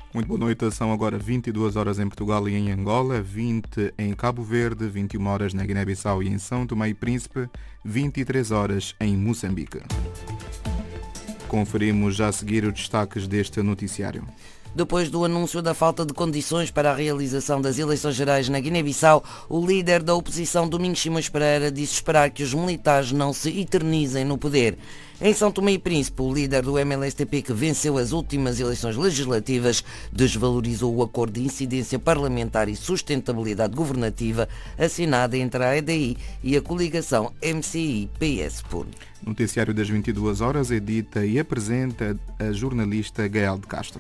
Muito boa noite, são agora 22 horas em Portugal e em Angola, 20 em Cabo Verde, 21 horas na Guiné-Bissau e em São Tomé e Príncipe, 23 horas em Moçambique. Conferimos já a seguir os destaques deste noticiário. Depois do anúncio da falta de condições para a realização das eleições gerais na Guiné-Bissau, o líder da oposição, Domingos Simões Pereira, disse esperar que os militares não se eternizem no poder. Em São Tomé e Príncipe, o líder do MLSTP, que venceu as últimas eleições legislativas, desvalorizou o acordo de incidência parlamentar e sustentabilidade governativa assinado entre a EDI e a coligação MCI-PS-PUN. Noticiário das 22 horas, edita e apresenta a jornalista Gael de Castro.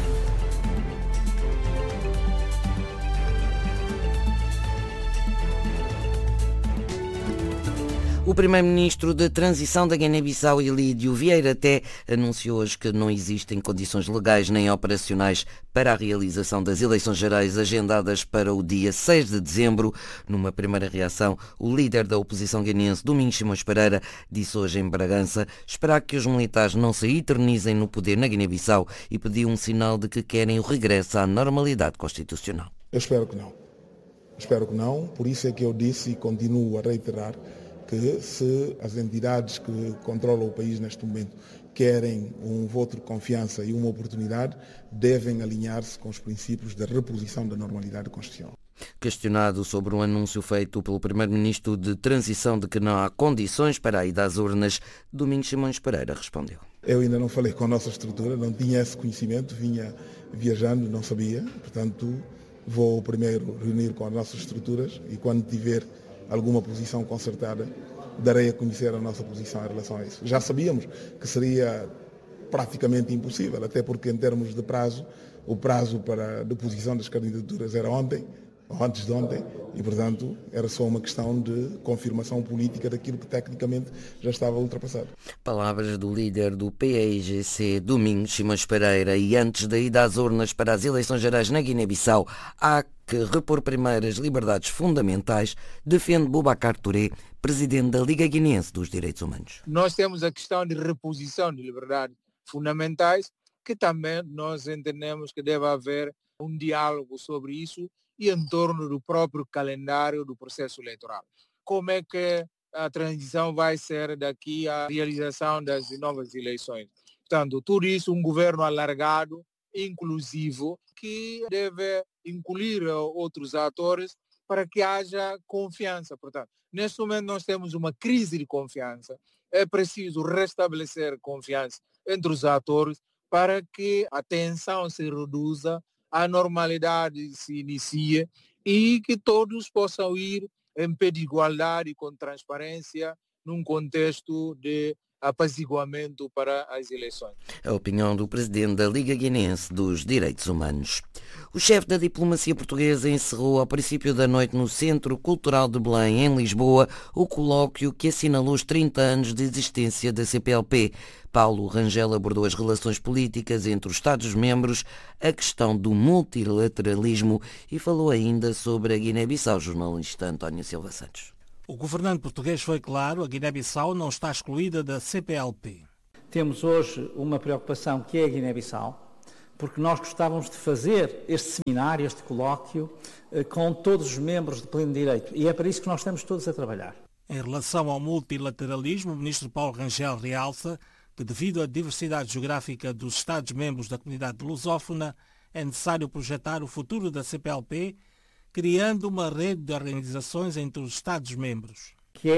O primeiro-ministro de transição da Guiné-Bissau, Elídio Vieira Té, anunciou hoje que não existem condições legais nem operacionais para a realização das eleições gerais agendadas para o dia 6 de dezembro. Numa primeira reação, o líder da oposição guineense, Domingos Simões Pereira, disse hoje em Bragança esperar que os militares não se eternizem no poder na Guiné-Bissau e pediu um sinal de que querem o regresso à normalidade constitucional. Eu espero que não. Espero que não. Por isso é que eu disse e continuo a reiterar que se as entidades que controlam o país neste momento querem um voto de confiança e uma oportunidade, devem alinhar-se com os princípios da reposição da normalidade constitucional. Questionado sobre um anúncio feito pelo primeiro-ministro de transição de que não há condições para a ida às urnas, Domingos Simões Pereira respondeu. Eu ainda não falei com a nossa estrutura, não tinha esse conhecimento, vinha viajando, não sabia, portanto vou primeiro reunir com as nossas estruturas e quando tiver alguma posição concertada, darei a conhecer a nossa posição em relação a isso. Já sabíamos que seria praticamente impossível, até porque em termos de prazo, o prazo para a deposição das candidaturas era ontem, ou antes de ontem, e portanto era só uma questão de confirmação política daquilo que tecnicamente já estava ultrapassado. Palavras do líder do PAIGC, Domingos Simões Pereira, e antes da ida às urnas para as eleições gerais na Guiné-Bissau, há que repor primeiro as liberdades fundamentais, defende Boubacar Touré, presidente da Liga Guineense dos Direitos Humanos. Nós temos a questão de reposição de liberdades fundamentais, que também nós entendemos que deve haver um diálogo sobre isso e em torno do próprio calendário do processo eleitoral. Como é que a transição vai ser daqui à realização das novas eleições? Portanto, tudo isso um governo alargado, inclusivo, que deve incluir outros atores para que haja confiança. Portanto, neste momento nós temos uma crise de confiança. É preciso restabelecer confiança entre os atores para que a tensão se reduza, a normalidade se inicie e que todos possam ir em pé de igualdade e com transparência num contexto de apaziguamento para as eleições. A opinião do presidente da Liga Guineense dos Direitos Humanos. O chefe da diplomacia portuguesa encerrou ao princípio da noite no Centro Cultural de Belém, em Lisboa, o colóquio que assinalou os 30 anos de existência da CPLP. Paulo Rangel abordou as relações políticas entre os Estados-membros, a questão do multilateralismo e falou ainda sobre a Guiné-Bissau, jornalista António Silva Santos. O governante português foi claro, a Guiné-Bissau não está excluída da CPLP. Temos hoje uma preocupação que é a Guiné-Bissau, porque nós gostávamos de fazer este seminário, este colóquio, com todos os membros de pleno direito. E é para isso que nós estamos todos a trabalhar. Em relação ao multilateralismo, o ministro Paulo Rangel realça que, devido à diversidade geográfica dos Estados-membros da comunidade lusófona, é necessário projetar o futuro da CPLP, criando uma rede de organizações entre os Estados-membros.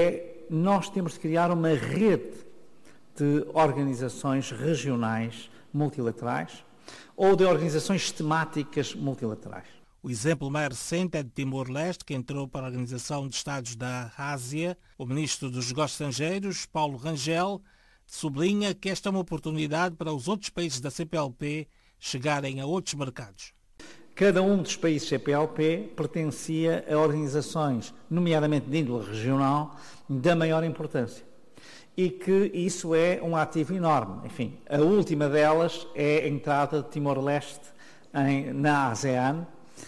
Nós temos de criar uma rede de organizações regionais multilaterais ou de organizações temáticas multilaterais. O exemplo mais recente é de Timor-Leste, que entrou para a Organização de Estados da Ásia. O ministro dos Negócios Estrangeiros, Paulo Rangel, sublinha que esta é uma oportunidade para os outros países da CPLP chegarem a outros mercados. Cada um dos países CPLP pertencia a organizações, nomeadamente de índole regional, da maior importância. E que isso é um ativo enorme. Enfim, a última delas é a entrada de Timor-Leste na ASEAN,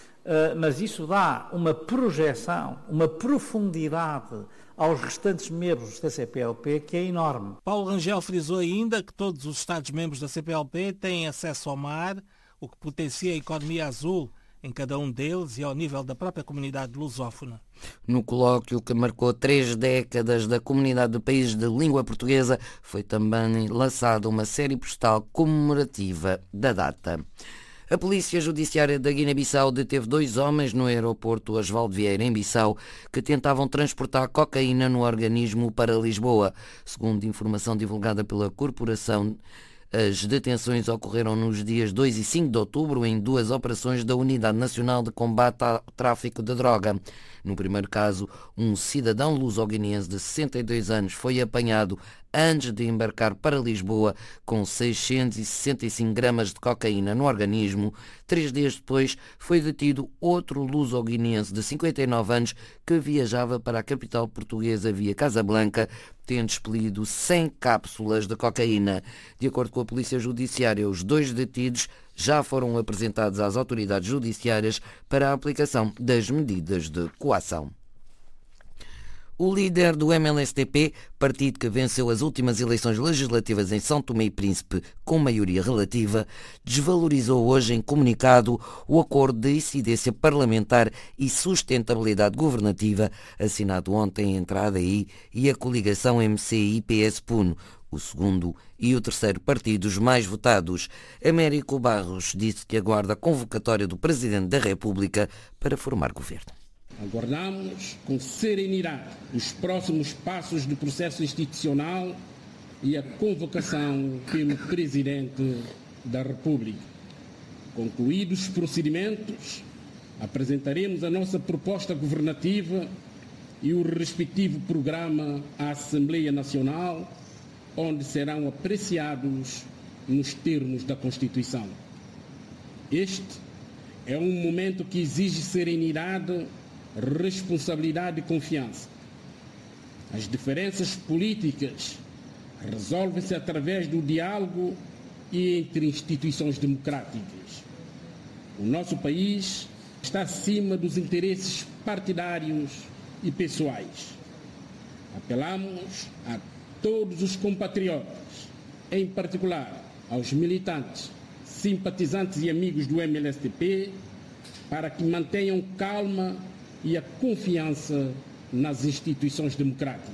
mas isso dá uma projeção, uma profundidade aos restantes membros da CPLP que é enorme. Paulo Rangel frisou ainda que todos os Estados-membros da CPLP têm acesso ao mar, o que potencia a economia azul em cada um deles e ao nível da própria comunidade lusófona. No colóquio que marcou 3 décadas da Comunidade de Países de Língua Portuguesa, foi também lançada uma série postal comemorativa da data. A Polícia Judiciária da Guiné-Bissau deteve 2 homens no aeroporto Osvaldo Vieira, em Bissau, que tentavam transportar cocaína no organismo para Lisboa. Segundo informação divulgada pela corporação, as detenções ocorreram nos dias 2 e 5 de outubro em 2 operações da Unidade Nacional de Combate ao Tráfico de Droga. No primeiro caso, um cidadão luso-guineense de 62 anos foi apanhado antes de embarcar para Lisboa com 665 gramas de cocaína no organismo. 3 dias depois foi detido outro luso-guineense de 59 anos que viajava para a capital portuguesa via Casablanca, tendo expelido 100 cápsulas de cocaína. De acordo com a Polícia Judiciária, os 2 detidos já foram apresentados às autoridades judiciárias para a aplicação das medidas de coação. O líder do MLSTP, partido que venceu as últimas eleições legislativas em São Tomé e Príncipe com maioria relativa, desvalorizou hoje em comunicado o acordo de incidência parlamentar e sustentabilidade governativa assinado ontem entre a ADI e a coligação MCI-PS-PUN, o segundo e o terceiro partidos mais votados. Américo Barros disse que aguarda a convocatória do Presidente da República para formar governo. Aguardamos com serenidade os próximos passos do processo institucional e a convocação pelo Presidente da República. Concluídos os procedimentos, apresentaremos a nossa proposta governativa e o respectivo programa à Assembleia Nacional, onde serão apreciados nos termos da Constituição. Este é um momento que exige serenidade, responsabilidade e confiança. As diferenças políticas resolvem-se através do diálogo e entre instituições democráticas. O nosso país está acima dos interesses partidários e pessoais. Apelamos a todos os compatriotas, em particular aos militantes, simpatizantes e amigos do MLSTP, para que mantenham calma e a confiança nas instituições democráticas.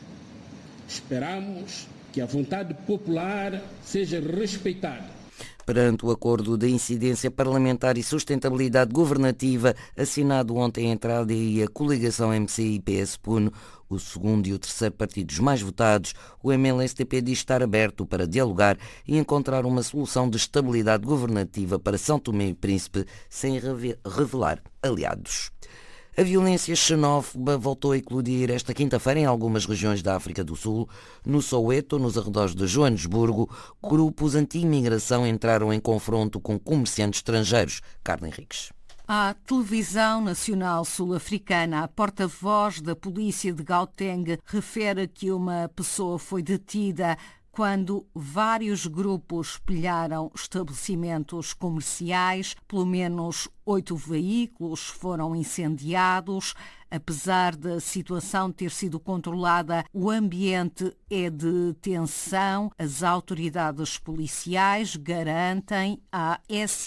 Esperamos que a vontade popular seja respeitada. Perante o acordo de incidência parlamentar e sustentabilidade governativa assinado ontem entre a ADI e a coligação MCI-PS-PUN, o segundo e o terceiro partidos mais votados, o MLSTP diz estar aberto para dialogar e encontrar uma solução de estabilidade governativa para São Tomé e Príncipe sem revelar aliados. A violência xenófoba voltou a eclodir esta quinta-feira em algumas regiões da África do Sul. No Soweto, nos arredores de Joanesburgo, grupos anti-imigração entraram em confronto com comerciantes estrangeiros. Carla Henriques. À televisão nacional sul-africana, a porta-voz da polícia de Gauteng refere que uma pessoa foi detida quando vários grupos pilharam estabelecimentos comerciais. Pelo menos 8 veículos foram incendiados. Apesar da situação ter sido controlada, o ambiente é de tensão. As autoridades policiais garantem à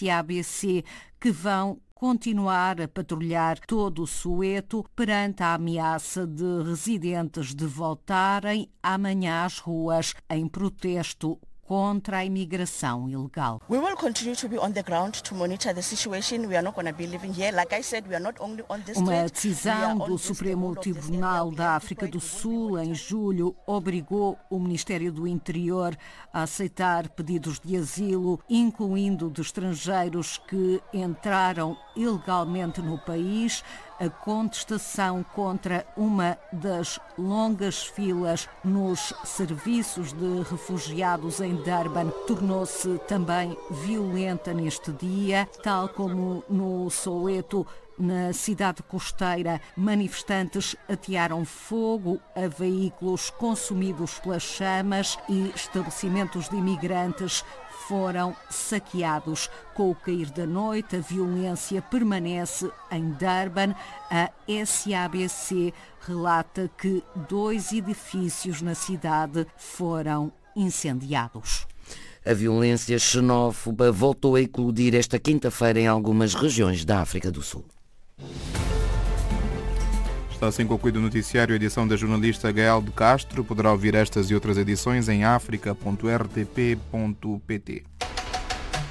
SABC que vão continuar a patrulhar todo o Soweto perante a ameaça de residentes de voltarem amanhã às ruas em protesto contra a imigração ilegal. We will continue to be on the ground to monitor the situation. We are not going to be living here. Like I said, we are not only on this Uma decisão do Supremo Tribunal da África do Sul em julho obrigou o Ministério do Interior a aceitar pedidos de asilo, incluindo de estrangeiros que entraram ilegalmente no país. A contestação contra uma das longas filas nos serviços de refugiados em Durban tornou-se também violenta neste dia, tal como no Soweto. Na cidade costeira, manifestantes atearam fogo a veículos consumidos pelas chamas e estabelecimentos de imigrantes foram saqueados. Com o cair da noite, a violência permanece em Durban. A SABC relata que 2 edifícios na cidade foram incendiados. A violência xenófoba voltou a eclodir esta quinta-feira em algumas regiões da África do Sul. Está assim concluído o noticiário, edição da jornalista Gael de Castro. Poderá ouvir estas e outras edições em africa.rtp.pt.